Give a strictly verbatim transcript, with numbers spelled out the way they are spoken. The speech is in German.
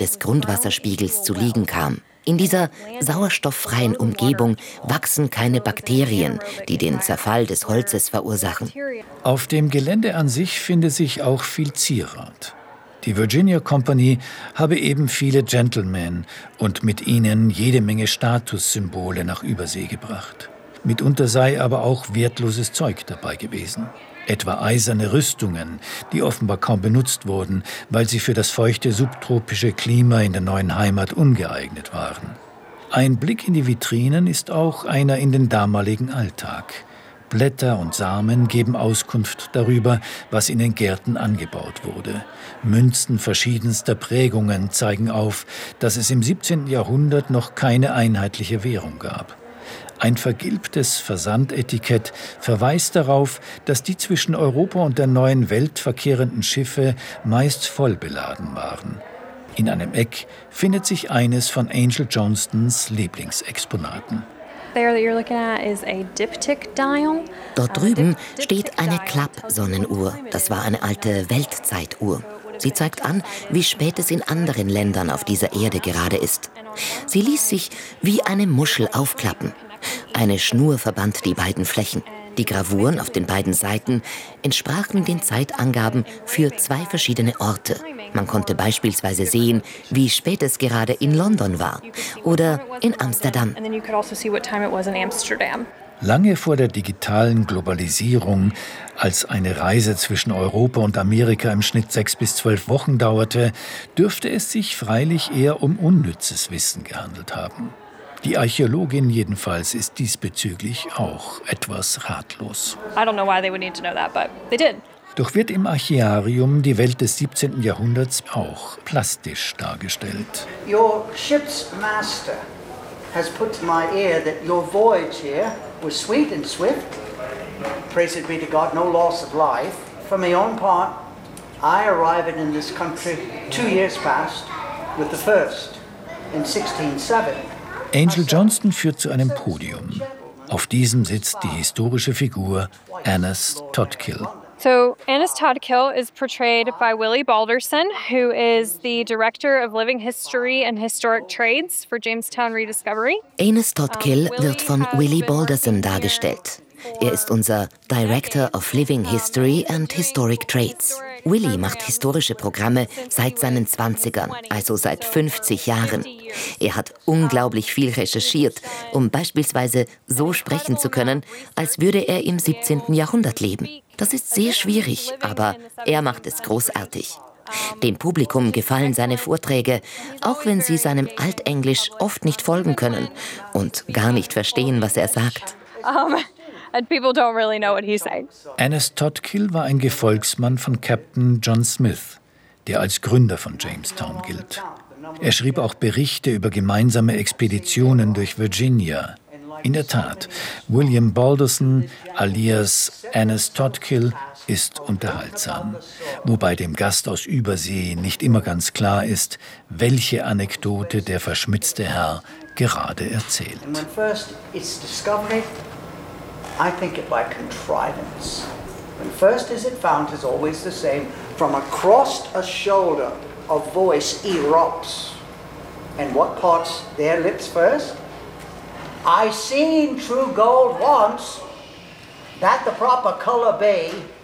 des Grundwasserspiegels zu liegen kam. In dieser sauerstofffreien Umgebung wachsen keine Bakterien, die den Zerfall des Holzes verursachen. Auf dem Gelände an sich finde sich auch viel Zierat. Die Virginia Company habe eben viele Gentlemen und mit ihnen jede Menge Statussymbole nach Übersee gebracht. Mitunter sei aber auch wertloses Zeug dabei gewesen. Etwa eiserne Rüstungen, die offenbar kaum benutzt wurden, weil sie für das feuchte subtropische Klima in der neuen Heimat ungeeignet waren. Ein Blick in die Vitrinen ist auch einer in den damaligen Alltag. Blätter und Samen geben Auskunft darüber, was in den Gärten angebaut wurde. Münzen verschiedenster Prägungen zeigen auf, dass es im siebzehnten Jahrhundert noch keine einheitliche Währung gab. Ein vergilbtes Versandetikett verweist darauf, dass die zwischen Europa und der neuen Welt verkehrenden Schiffe meist voll beladen waren. In einem Eck findet sich eines von Angel Johnstons Lieblingsexponaten. Dort drüben steht eine Klapp-Sonnenuhr. Das war eine alte Weltzeituhr. Sie zeigt an, wie spät es in anderen Ländern auf dieser Erde gerade ist. Sie ließ sich wie eine Muschel aufklappen. Eine Schnur verband die beiden Flächen. Die Gravuren auf den beiden Seiten entsprachen den Zeitangaben für zwei verschiedene Orte. Man konnte beispielsweise sehen, wie spät es gerade in London war oder in Amsterdam. Lange vor der digitalen Globalisierung, als eine Reise zwischen Europa und Amerika im Schnitt sechs bis zwölf Wochen dauerte, dürfte es sich freilich eher um unnützes Wissen gehandelt haben. Die Archäologin jedenfalls ist diesbezüglich auch etwas ratlos. Doch wird im Archäarium die Welt des siebzehnten Jahrhunderts auch plastisch dargestellt. Your ship's master has put to my ear that your voyage here was sweet and swift. Praised be to God, no loss of life. For my own part, I arrived in this country two years past with the first in sixteen oh seven. Angel Johnston führt zu einem Podium. Auf diesem sitzt die historische Figur Annis Totkill. So Annis Totkill is portrayed by Willie Balderson, who is the Director of Living History and Historic Trades for Jamestown Rediscovery. Annis Totkill wird von Willie Balderson dargestellt. Er ist unser Director of Living History and Historic Trades. Willie macht historische Programme seit seinen Zwanzigern, also seit fünfzig Jahren. Er hat unglaublich viel recherchiert, um beispielsweise so sprechen zu können, als würde er im siebzehnten Jahrhundert leben. Das ist sehr schwierig, aber er macht es großartig. Dem Publikum gefallen seine Vorträge, auch wenn sie seinem Altenglisch oft nicht folgen können und gar nicht verstehen, was er sagt. Um. And people don't really know what he's saying. Annis Totkill war ein Gefolgsmann von Captain John Smith, der als Gründer von Jamestown gilt. Er schrieb auch Berichte über gemeinsame Expeditionen durch Virginia. In der Tat, William Balderson alias Annis Totkill ist unterhaltsam, wobei dem Gast aus Übersee nicht immer ganz klar ist, welche Anekdote der verschmitzte Herr gerade erzählt. I think it by contrivance. When first is it found, 'tis always the same. From across a shoulder, a voice erupts. And what parts their lips first? I seen true gold once, that the proper color be,